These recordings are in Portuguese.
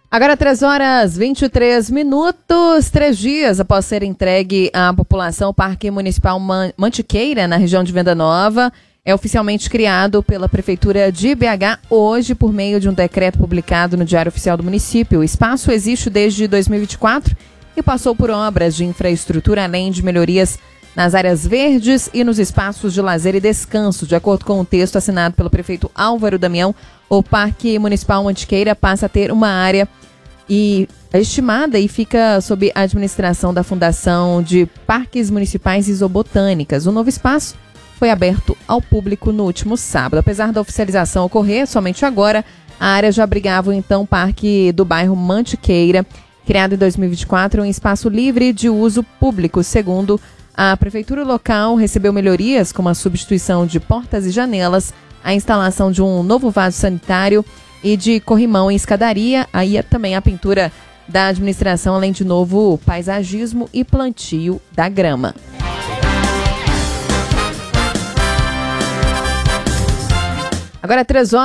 Agora 3h23, 3 dias após ser entregue à população, o Parque Municipal Mantiqueira, na região de Venda Nova, é oficialmente criado pela Prefeitura de BH hoje por meio de um decreto publicado no Diário Oficial do município. O espaço existe desde 2024 e passou por obras de infraestrutura, além de melhorias nas áreas verdes e nos espaços de lazer e descanso. De acordo com o texto assinado pelo prefeito Álvaro Damião, o Parque Municipal Mantiqueira passa a ter uma área estimada e fica sob a administração da Fundação de Parques Municipais e Zoobotânicas. O novo espaço foi aberto ao público no último sábado. Apesar da oficialização ocorrer somente agora, a área já abrigava o então Parque do bairro Mantiqueira, criado em 2024, um espaço livre de uso público. Segundo a prefeitura local, recebeu melhorias como a substituição de portas e janelas, a instalação de um novo vaso sanitário e de corrimão em escadaria, aí também a pintura da administração, além de novo paisagismo e plantio da grama. Agora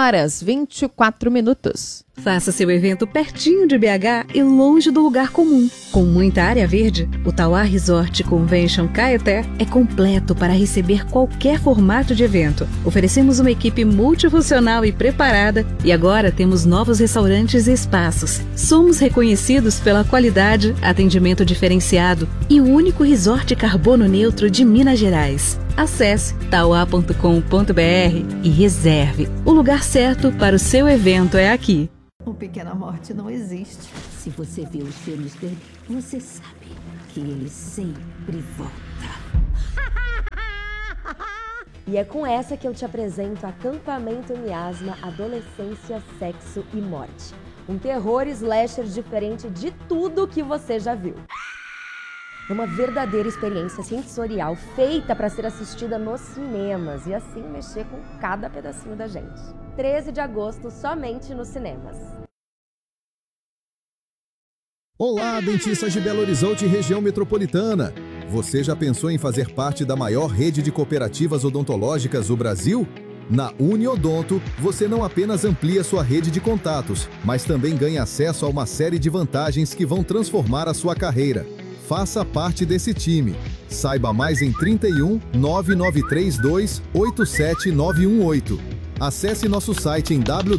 3h24. Faça seu evento pertinho de BH e longe do lugar comum. Com muita área verde, o Tauá Resort Convention Caeté é completo para receber qualquer formato de evento. Oferecemos uma equipe multifuncional e preparada e agora temos novos restaurantes e espaços. Somos reconhecidos pela qualidade, atendimento diferenciado e o único resort carbono neutro de Minas Gerais. Acesse tauá.com.br e reserve. O lugar certo para o seu evento é aqui. O Pequena Morte não existe. Se você vê os filmes dele, você sabe que ele sempre volta. E é com essa que eu te apresento Acampamento Miasma, Adolescência, Sexo e Morte. Um terror slasher diferente de tudo que você já viu. É uma verdadeira experiência sensorial feita para ser assistida nos cinemas e assim mexer com cada pedacinho da gente. 13 de agosto, somente nos cinemas. Olá, dentistas de Belo Horizonte e região metropolitana. Você já pensou em fazer parte da maior rede de cooperativas odontológicas do Brasil? Na Uniodonto, você não apenas amplia sua rede de contatos, mas também ganha acesso a uma série de vantagens que vão transformar a sua carreira. Faça parte desse time. Saiba mais em 31 9932 87918. Acesse nosso site em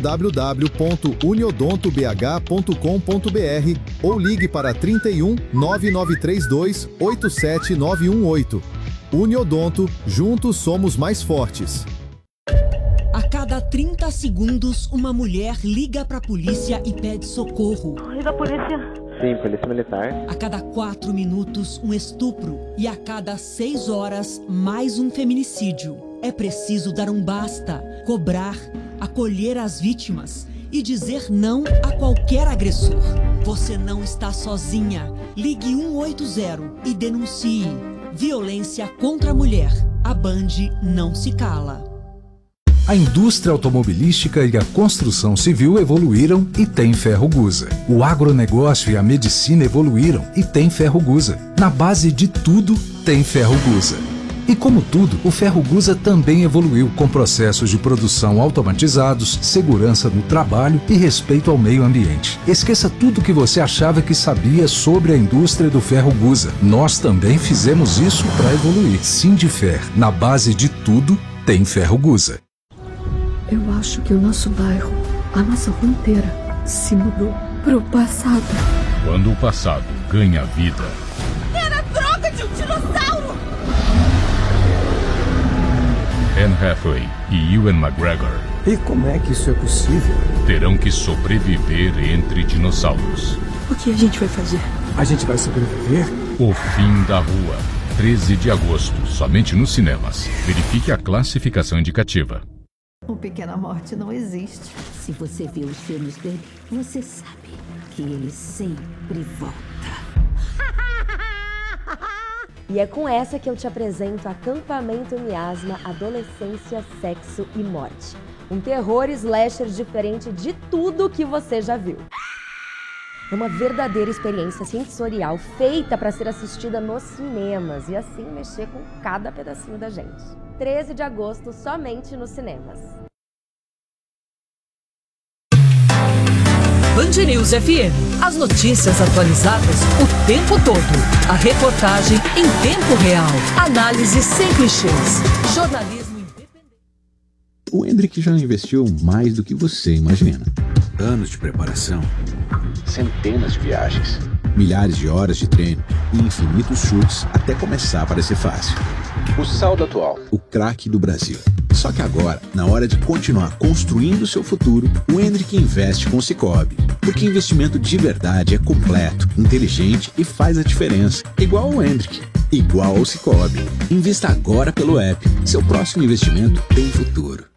www.uniodontobh.com.br ou ligue para 31 9932 87918. Uniodonto, juntos somos mais fortes. A cada 30 segundos, uma mulher liga para a polícia e pede socorro. Liga a polícia. Sim, polícia militar. A cada 4 minutos, um estupro. E a cada 6 horas, mais um feminicídio. É preciso dar um basta, cobrar, acolher as vítimas e dizer não a qualquer agressor. Você não está sozinha. Ligue 180 e denuncie. Violência contra a mulher. A Band não se cala. A indústria automobilística e a construção civil evoluíram e tem Ferrogusa. O agronegócio e a medicina evoluíram e tem Ferrogusa. Na base de tudo, tem Ferrogusa. E como tudo, o Ferrogusa também evoluiu com processos de produção automatizados, segurança no trabalho e respeito ao meio ambiente. Esqueça tudo que você achava que sabia sobre a indústria do Ferrogusa. Nós também fizemos isso para evoluir. Sindifer, na base de tudo, tem Ferrogusa. Eu acho que o nosso bairro, a nossa rua inteira, se mudou pro passado. Quando o passado ganha vida. Era a droga de um dinossauro! Anne Hathaway e Ewan McGregor. E como é que isso é possível? Terão que sobreviver entre dinossauros. O que a gente vai fazer? A gente vai sobreviver? O Fim da Rua. 13 de agosto, somente nos cinemas. Verifique a classificação indicativa. O Pequena Morte não existe. Se você vê os filmes dele, você sabe que ele sempre volta. E é com essa que eu te apresento Acampamento Miasma, Adolescência, Sexo e Morte. Um terror slasher diferente de tudo que você já viu. É uma verdadeira experiência sensorial feita para ser assistida nos cinemas e assim mexer com cada pedacinho da gente. 13 de agosto, somente nos cinemas. Band News FM. As notícias atualizadas o tempo todo. A reportagem em tempo real. Análise sem clichês. Jornalismo independente. O Hendrick já investiu mais do que você imagina. Anos de preparação, centenas de viagens, milhares de horas de treino e infinitos chutes até começar a parecer fácil. O saldo atual, o craque do Brasil. Só que agora, na hora de continuar construindo o seu futuro, o Hendrick investe com o Sicoob. Porque investimento de verdade é completo, inteligente e faz a diferença. Igual ao Hendrick, igual ao Sicoob. Invista agora pelo app. Seu próximo investimento tem futuro.